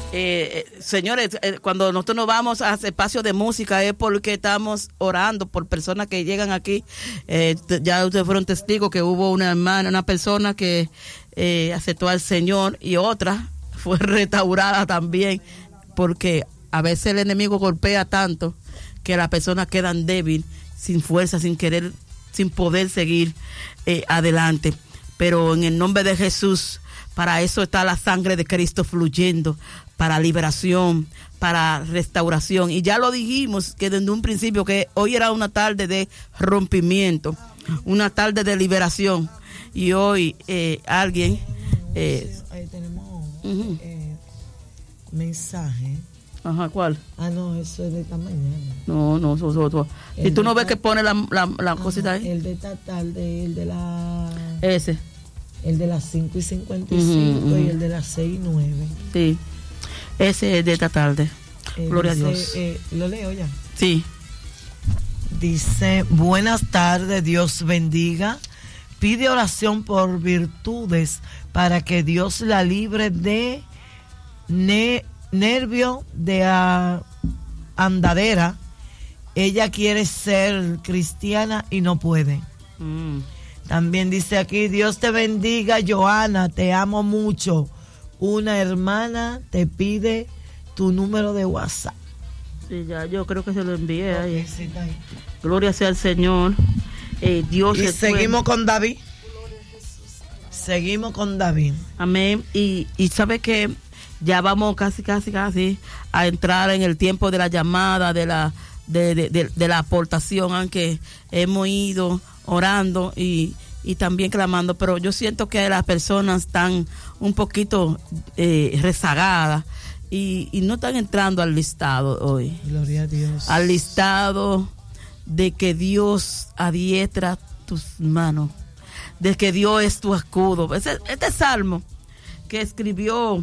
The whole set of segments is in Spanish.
Señores, cuando nosotros nos vamos a espacios de música es porque estamos orando por personas que llegan aquí. Ya ustedes fueron testigos que hubo una persona que aceptó al Señor y otra fue restaurada también, porque a veces el enemigo golpea tanto que las personas quedan débiles, sin fuerza, sin querer, sin poder seguir adelante. Pero en el nombre de Jesús, para eso está la sangre de Cristo fluyendo, para liberación, para restauración. Y ya lo dijimos que desde un principio que hoy era una tarde de rompimiento, una tarde de liberación. Y hoy alguien... ahí tenemos mensaje. Ajá, ¿cuál? No, eso es de esta mañana. No, eso es otro. ¿Y tú no ves que pone la cosita ahí? El de esta tarde, el de la... Ese. El de las 5:55 y el de las 6:09. Sí, ese es de esta tarde. Gloria dice, a Dios. ¿Lo leo ya? Sí. Dice, buenas tardes, Dios bendiga. Pide oración por virtudes para que Dios la libre de nervio de andadera. Ella quiere ser cristiana y no puede. También dice aquí, Dios te bendiga, Joana, te amo mucho. Una hermana te pide tu número de WhatsApp. Sí, ya, yo creo que se lo envié ahí. Sí, está ahí. Gloria sea al Señor. Dios y seguimos con David. Seguimos con David. Amén. Y sabe que ya vamos casi a entrar en el tiempo de la llamada, de la aportación, aunque hemos ido orando y también clamando, pero yo siento que las personas están un poquito rezagadas y no están entrando al listado hoy. Gloria a Dios. Al listado de que Dios adiestra tus manos, de que Dios es tu escudo. Este salmo que escribió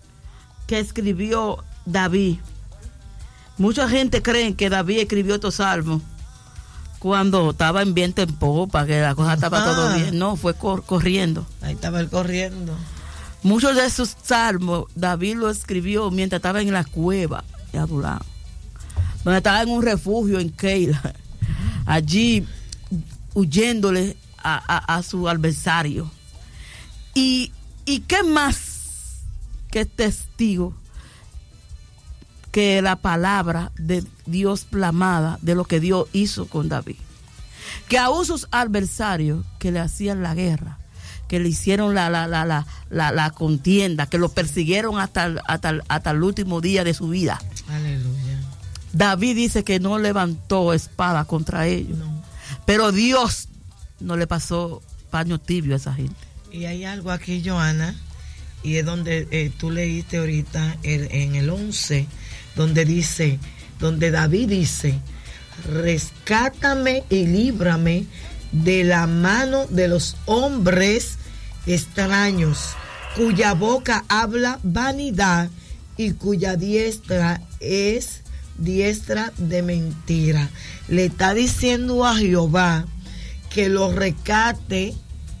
David, mucha gente cree que David escribió estos salmos cuando estaba en viento en popa, que la cosa estaba todo bien. No, fue corriendo. Ahí estaba él corriendo. Muchos de esos salmos David lo escribió mientras estaba en la cueva de Adulam, donde estaba en un refugio en Keila, allí huyéndole a su adversario. Y qué más que testigo que la palabra de Dios plasmada de lo que Dios hizo con David, que aún sus adversarios que le hacían la guerra, que le hicieron la contienda, que lo persiguieron hasta el último día de su vida. Aleluya. David dice que no levantó espada contra ellos, pero Dios no le pasó paño tibio a esa gente. Y hay algo aquí, Joana, y es donde tú leíste ahorita en el 11, donde David dice, rescátame y líbrame de la mano de los hombres extraños, cuya boca habla vanidad y cuya diestra es diestra de mentira. Le está diciendo a Jehová que lo rescátame.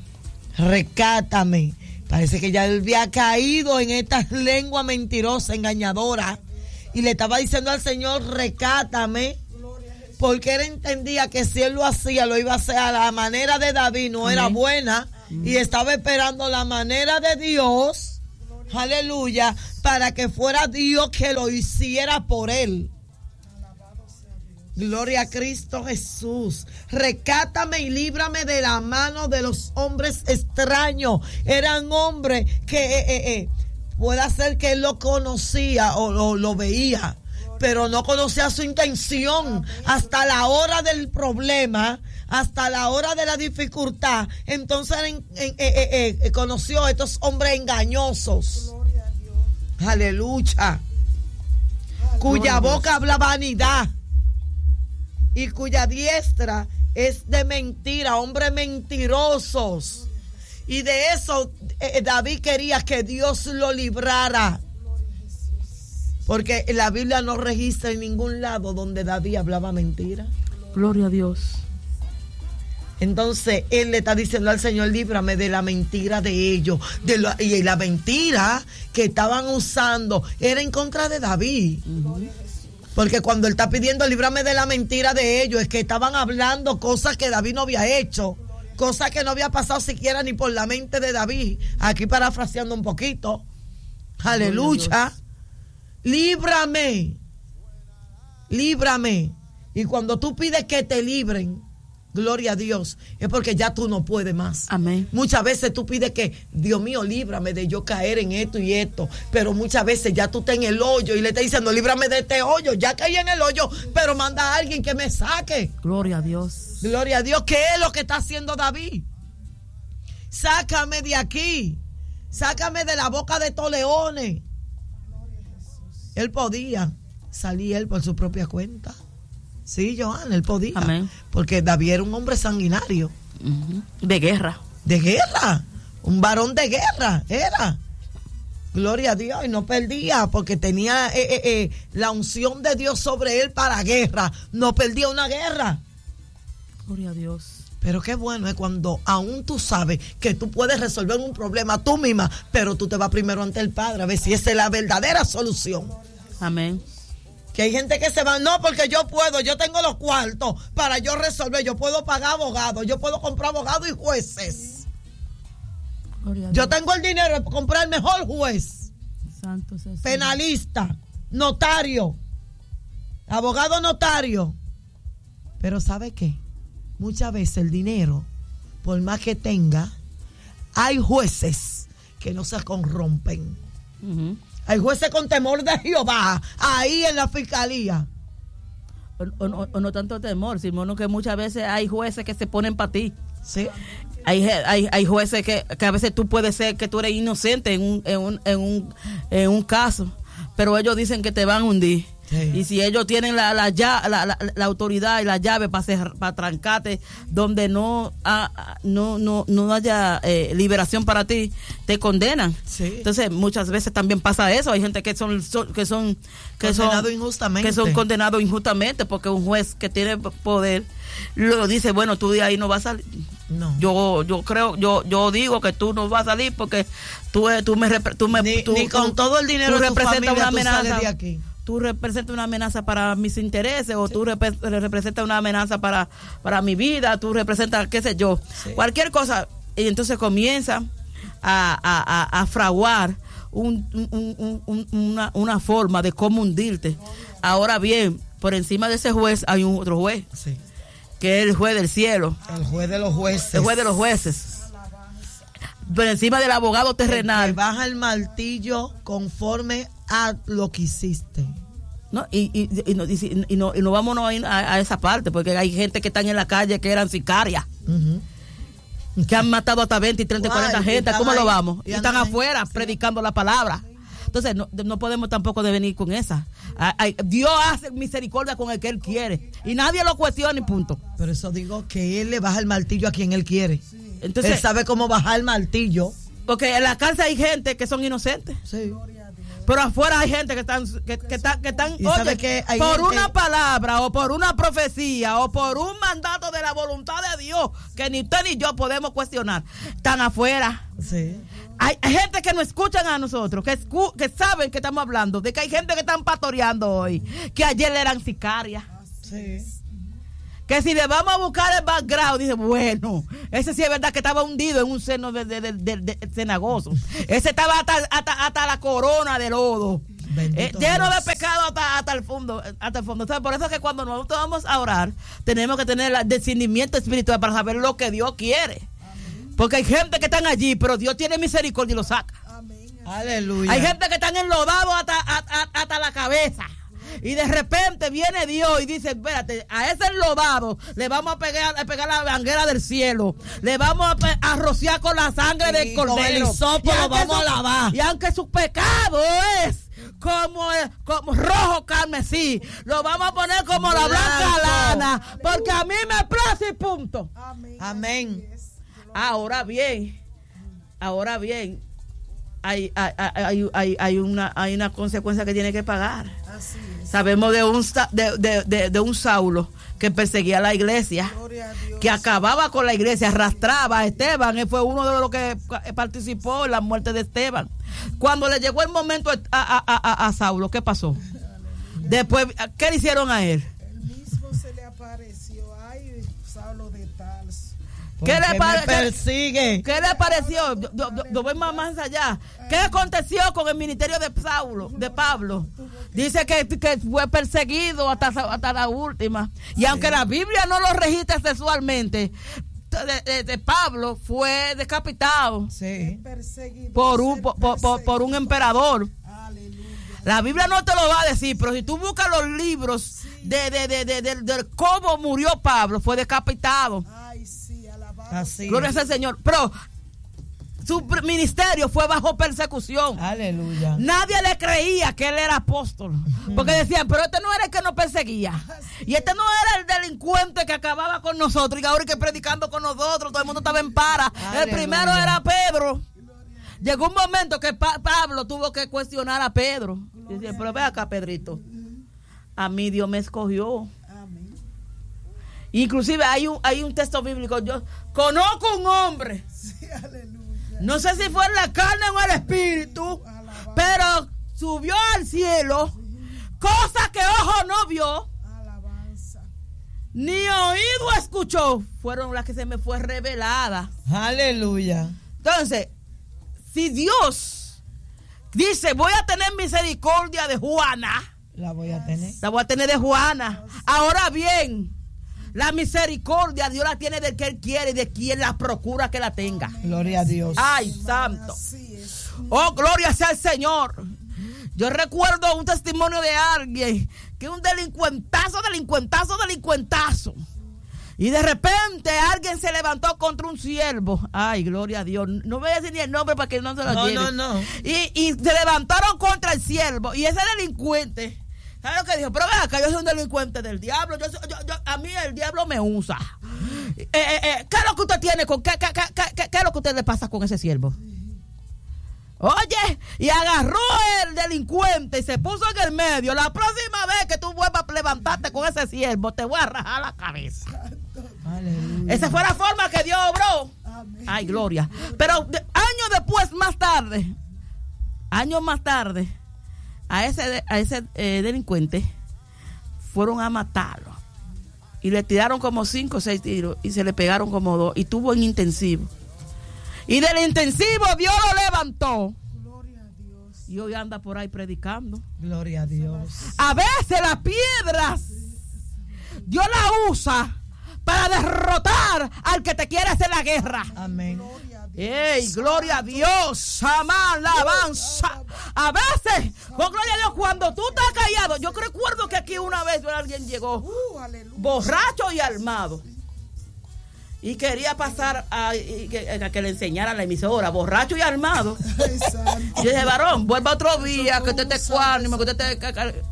Parece que ya él había caído en esta lengua mentirosa, engañadora, y le estaba diciendo al Señor, rescátame, porque él entendía que si él lo hacía, lo iba a hacer a la manera de David, no era buena, y estaba esperando la manera de Dios, aleluya, para que fuera Dios que lo hiciera por él. Gloria a Cristo Jesús. Rescátame y líbrame de la mano de los hombres extraños. Eran hombres que puede ser que él lo conocía o lo veía, pero no conocía su intención hasta la hora del problema, hasta la hora de la dificultad. Entonces conoció a estos hombres engañosos. Aleluya. Cuya boca habla vanidad y cuya diestra es de mentira, hombres mentirosos. Y de eso David quería que Dios lo librara, porque la Biblia no registra en ningún lado donde David hablaba mentira. Gloria a Dios. Entonces él le está diciendo al Señor, líbrame de la mentira de ellos. Y la mentira que estaban usando era en contra de David. Porque cuando él está pidiendo, líbrame de la mentira de ellos, es que estaban hablando cosas que David no había hecho, cosas que no había pasado siquiera ni por la mente de David. Aquí parafraseando un poquito. Aleluya. Líbrame. Líbrame. Y cuando tú pides que te libren, gloria a Dios, es porque ya tú no puedes más. Amén. Muchas veces tú pides que, Dios mío, líbrame de yo caer en esto y esto, pero muchas veces ya tú estás en el hoyo y le estás diciendo, líbrame de este hoyo, ya caí en el hoyo, pero manda a alguien que me saque. Gloria a Dios. Gloria a Dios. ¿Qué es lo que está haciendo David? Sácame de aquí, sácame de la boca de estos leones. Él podía salir él por su propia cuenta. Sí, Johanna, él podía. Amén. Porque David era un hombre sanguinario. De guerra. De guerra. Un varón de guerra, era. Gloria a Dios. Y no perdía porque tenía la unción de Dios sobre él para guerra. No perdía una guerra. Gloria a Dios. Pero qué bueno es cuando aún tú sabes que tú puedes resolver un problema tú misma, pero tú te vas primero ante el Padre a ver si esa es la verdadera solución. Amén. Que hay gente que se va, no, porque yo puedo, yo tengo los cuartos para yo resolver, yo puedo pagar abogados, yo puedo comprar abogados y jueces. Yo tengo el dinero para comprar el mejor juez, Santo es el penalista, notario, abogado notario. Pero ¿sabe qué? Muchas veces el dinero, por más que tenga, hay jueces que no se corrompen. Hay jueces con temor de Jehová ahí en la fiscalía. O no tanto temor, sino que muchas veces hay jueces que se ponen para ti. Sí. Hay jueces que a veces tú puedes ser que tú eres inocente en un caso, pero ellos dicen que te van a hundir. Sí. Y si ellos tienen la autoridad y la llave para trancarte donde no haya liberación para ti, te condenan. Sí. Entonces muchas veces también pasa eso. Hay gente que son condenados injustamente porque un juez que tiene poder lo dice, bueno, tú de ahí no vas a salir. No. Yo digo que tú no vas a salir porque ni con todo el dinero de tu familia una amenaza de aquí. Tú representas una amenaza para mis intereses, o sí. Tú representas una amenaza para mi vida, tú representas, qué sé yo, sí. Cualquier cosa. Y entonces comienza a fraguar una forma de cómo hundirte. Ahora bien, por encima de ese juez hay un otro juez, sí. Que es el juez del cielo. El juez de los jueces. El juez de los jueces. Por encima del abogado terrenal. Que baja el martillo conforme a lo que hiciste. No, y no vamos a esa parte, porque hay gente que están en la calle que eran sicarias. Que han matado hasta 20 y 30 y 40 gente. ¿Cómo lo vamos? Y están afuera predicando la palabra. Entonces no podemos tampoco de venir con esa. Dios hace misericordia con el que Él quiere y nadie lo cuestiona y punto. Por eso digo que Él le baja el martillo a quien Él quiere. Entonces, Él sabe cómo bajar el martillo. Porque en la cárcel hay gente que son inocentes. Sí. Pero afuera hay gente que están oye, que por gente, una palabra o por una profecía o por un mandato de la voluntad de Dios que ni usted ni yo podemos cuestionar. Están afuera. Sí. Hay gente que no escuchan a nosotros, que saben que estamos hablando, de que hay gente que están pastoreando hoy, que ayer eran sicarias. Sí. Que si le vamos a buscar el background, dice, bueno, ese sí es verdad que estaba hundido en un seno de cenagoso. Ese estaba hasta la corona de lodo. Lleno de pecado hasta el fondo. Entonces, por eso es que cuando nosotros vamos a orar, tenemos que tener el discernimiento espiritual para saber lo que Dios quiere. Porque hay gente que están allí, pero Dios tiene misericordia y lo saca. Amén. Aleluya. Hay gente que están enlodados hasta la cabeza. Y de repente viene Dios y dice, espérate, a ese enlodado le vamos a pegar la manguera del cielo, le vamos a rociar con la sangre del cordero, con el hisopo lo vamos a lavar. Y aunque su pecado es como rojo carmesí, lo vamos a poner como la blanca lana, porque a mí me place y punto. Amén. Ahora bien, hay una consecuencia que tiene que pagar. Así es. Sabemos de un Saulo que perseguía a la iglesia, que acababa con la iglesia, arrastraba a Esteban. Él fue uno de los que participó en la muerte de Esteban. Cuando le llegó el momento a Saulo, ¿qué pasó? Después, ¿qué le hicieron a él? Él mismo se le apareció. Ay, Saulo de Tarso. ¿Qué le persigue? ¿Qué le pareció? Yo voy más allá. ¿Qué aconteció con el ministerio de Pablo? Dice que fue perseguido hasta la última. Y aunque la Biblia no lo registra sexualmente, de Pablo fue decapitado por un emperador. La Biblia no te lo va a decir, pero si tú buscas los libros de cómo murió Pablo, fue decapitado. Ay, sí, alabado. Así. Gloria al Señor. Pero su ministerio fue bajo persecución. Aleluya. Nadie le creía que él era apóstol. Porque decían, pero este no era el que nos perseguía. Y este no era el delincuente que acababa con nosotros y ahora que predicando con nosotros, todo el mundo estaba en para. Aleluya. El primero era Pedro. Llegó un momento que Pablo tuvo que cuestionar a Pedro. Y decía, pero ve acá, Pedrito. A mí Dios me escogió. Amén. Inclusive hay un texto bíblico. Yo conozco un hombre. Sí, aleluya. No sé si fue en la carne o en el espíritu, pero subió al cielo, cosa que ojo no vio, Alabanza. ni oído escuchó, fueron las que se me fue revelada. Aleluya. Entonces, si Dios dice, voy a tener misericordia de Juana, La voy a tener. la voy a tener de Juana. Ahora bien, la misericordia Dios la tiene del que Él quiere y de quien la procura que la tenga. Gloria a Dios. Ay, santo. Así es. Oh, gloria sea al Señor. Yo recuerdo un testimonio de alguien que un delincuentazo. Y de repente alguien se levantó contra un siervo. Ay, gloria a Dios. No voy a decir ni el nombre para que no se lo lleve. No. Y se levantaron contra el siervo. Y ese delincuente, ¿sabes lo que dijo? Pero vea acá, yo soy un delincuente del diablo. A mí el diablo me usa. ¿Qué es lo que usted tiene con qué es lo que usted le pasa con ese siervo? Oye, y agarró el delincuente y se puso en el medio. La próxima vez que tú vuelvas a levantarte con ese siervo, te voy a rajar la cabeza. Aleluya. Esa fue la forma que Dios obró. Amén. Ay, gloria. Pero años después, más tarde, a ese delincuente fueron a matarlo. Y le tiraron como 5 o 6 tiros y se le pegaron como 2 y tuvo en intensivo. Y del intensivo Dios lo levantó. Gloria a Dios. Y hoy anda por ahí predicando. Gloria a Dios. A veces las piedras Dios las usa para derrotar al que te quiere hacer la guerra. Amén. Gloria a Dios. ¡Ey, gloria a Dios! ¡Amar la alabanza! A veces, con gloria a Dios, cuando tú estás callado, yo recuerdo que aquí una vez alguien llegó Aleluya. borracho y armado. Y quería pasar a que le enseñara la emisora, borracho y armado. Ay, santo. Yo dije, varón, vuelva otro día, que usted te cuánimo, que usted te...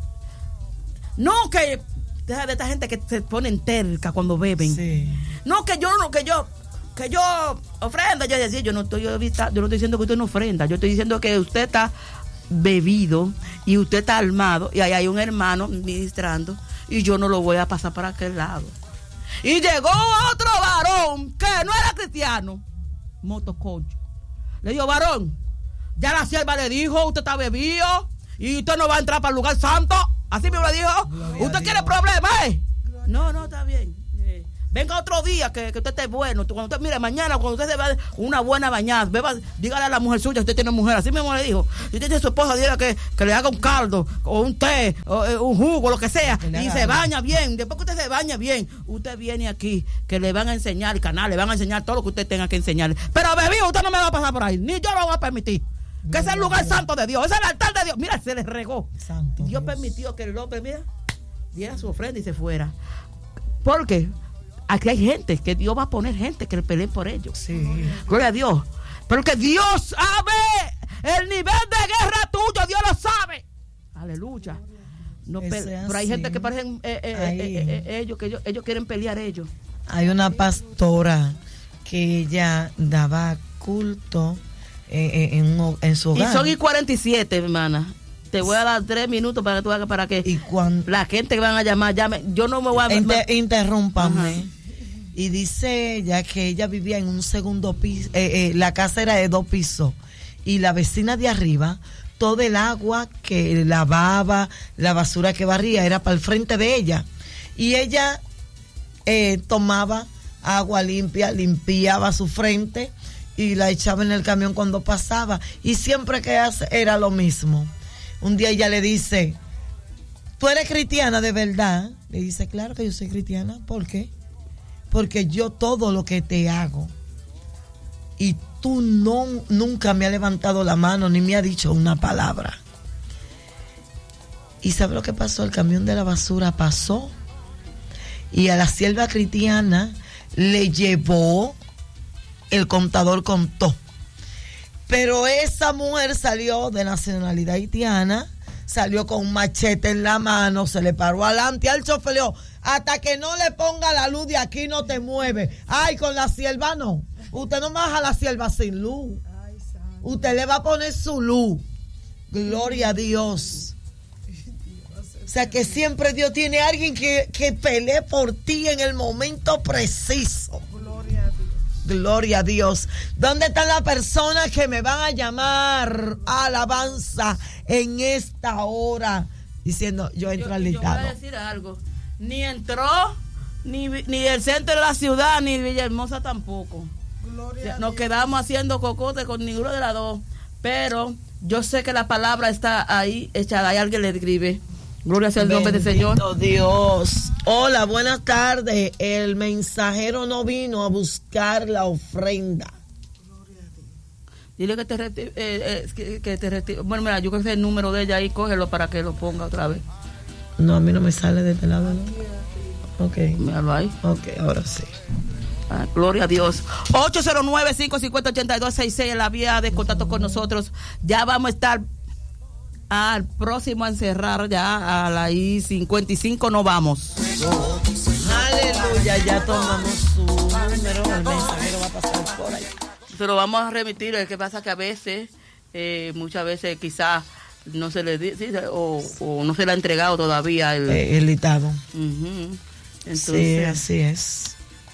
No, que deja de esta gente que se ponen terca cuando beben. Sí. No, que yo ofrenda. Yo decía, yo no estoy diciendo que usted no ofrenda, yo estoy diciendo que usted está bebido y usted está armado y ahí hay un hermano ministrando y yo no lo voy a pasar para aquel lado. Y llegó otro varón que no era cristiano, motoconcho. Le dijo, varón, ya la sierva le dijo, usted está bebido y usted no va a entrar para el lugar santo. Así mismo le dijo, Gloria ¿usted a quiere Dios. problemas? No, está bien. Venga otro día que usted esté bueno. Cuando usted, mire, mañana cuando usted se va una buena bañada, beba, dígale a la mujer suya, usted tiene mujer, así mismo le dijo. Si usted tiene su esposa, dígale que le haga un caldo, o un té, o un jugo, lo que sea, y se baña bien. Después que usted se baña bien, usted viene aquí, que le van a enseñar el canal, le van a enseñar todo lo que usted tenga que enseñarle. Pero bebido, usted no me va a pasar por ahí, ni yo lo voy a permitir. Que ese es el lugar santo de Dios, ese es el altar de Dios. Mira, se le regó. Santo Dios Dios. permitió que el hombre, mira, diera su ofrenda y se fuera. ¿Por qué? Aquí hay gente, que Dios va a poner gente que peleen por ellos. Sí. Gloria a Dios. Pero que Dios sabe el nivel de guerra tuyo, Dios lo sabe. Aleluya. No pero hay gente que parecen ellos, que ellos quieren pelear ellos. Hay una pastora que ella daba culto en su hogar. Y son y 47, hermana. Te voy a dar 3 minutos para que tú hagas, para que la gente que van a llamar llame. Yo no me voy a... Interrúmpame. Y dice ella que ella vivía en un segundo piso, la casa era de 2 pisos, y la vecina de arriba, todo el agua que lavaba, la basura que barría, era para el frente de ella. Y ella tomaba agua limpia, limpiaba su frente y la echaba en el camión cuando pasaba. Y siempre que hace era lo mismo. Un día ella le dice, ¿tú eres cristiana de verdad? Le dice, claro que yo soy cristiana. ¿Por qué? Porque yo todo lo que te hago y tú nunca me has levantado la mano ni me has dicho una palabra. ¿Y sabe lo que pasó? El camión de la basura pasó y a la sierva cristiana le llevó, el contador contó. Pero esa mujer salió de nacionalidad haitiana, salió con un machete en la mano, se le paró adelante al chofer, le dijo, hasta que no le ponga la luz de aquí no te mueve. Ay, con la sierva no. Usted no baja a la sierva sin luz. Usted le va a poner su luz. Gloria a Dios. O sea que siempre Dios tiene a alguien que pelee por ti en el momento preciso. Gloria a Dios. Gloria a Dios. ¿Dónde están las personas que me van a llamar a alabanza en esta hora? Diciendo, yo entro al listado. Yo voy a decir algo. Ni entró, ni el centro de la ciudad, ni Villahermosa tampoco. Gloria Nos quedamos haciendo cocote con ninguno de las dos. Pero yo sé que la palabra está ahí echada. Ahí alguien le escribe. Gloria sea el nombre del Señor. Dios. Hola, buenas tardes. El mensajero no vino a buscar la ofrenda. Dile que te retire. Bueno, mira, yo creo que es el número de ella ahí, cógelo para que lo ponga otra vez. No, a mí no me sale de este lado, ¿no? Ok. Míralo ahí. Ok, ahora sí. Ah, gloria a Dios. 809-550-8266 en la vía de contacto con nosotros. Ya vamos a estar al próximo a encerrar, ya a la I-55 no vamos. Aleluya, ya tomamos su número, el mensajero va a pasar por ahí. Se lo vamos a remitir, lo que pasa que a veces, muchas veces quizás no se le dice o no se le ha entregado todavía el listado. Uh-huh. Entonces, sí, así es.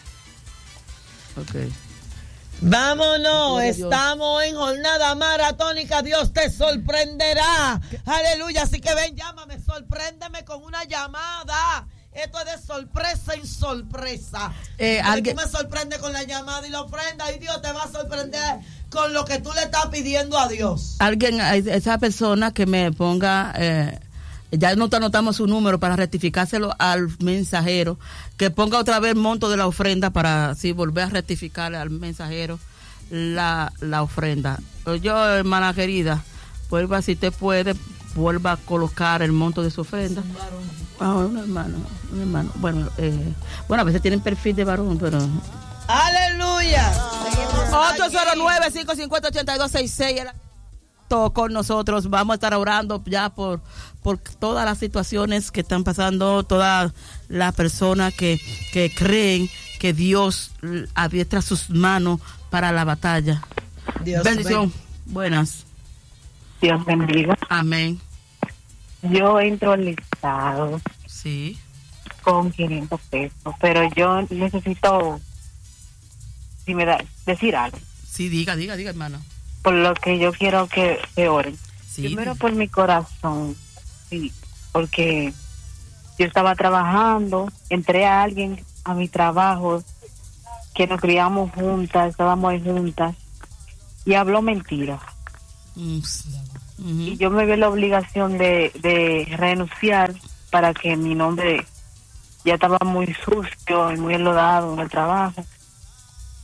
Okay. Vámonos, estamos en jornada maratónica, Dios te sorprenderá, aleluya, así que ven, llámame, sorpréndeme con una llamada, esto es de sorpresa en sorpresa, tú me sorprendes con la llamada y la ofrenda y Dios te va a sorprender con lo que tú le estás pidiendo a Dios. Alguien, esa persona que me ponga, ya no te anotamos su número para rectificárselo al mensajero, que ponga otra vez el monto de la ofrenda para así volver a rectificarle al mensajero la ofrenda. Yo, hermana querida, vuelva, si usted puede, vuelva a colocar el monto de su ofrenda. Un hermano. Bueno, a veces tienen perfil de varón, pero... ¡Aleluya! 809-550-8266 con nosotros. Vamos a estar orando ya por todas las situaciones que están pasando, todas las personas que creen que Dios adiestra sus manos para la batalla. Dios bendición. Buenas. Dios bendiga. Amén. Yo entro al listado. Sí. Con 500 pesos, pero yo necesito, si me da, decir algo. Sí, diga, hermano. Por lo que yo quiero que oren. Sí, primero por mi corazón, sí, porque yo estaba trabajando, entré a alguien a mi trabajo, que nos criamos juntas, estábamos ahí juntas, y habló mentira. Y yo me vi la obligación de renunciar para que mi nombre ya estaba muy sucio y muy enlodado en el trabajo.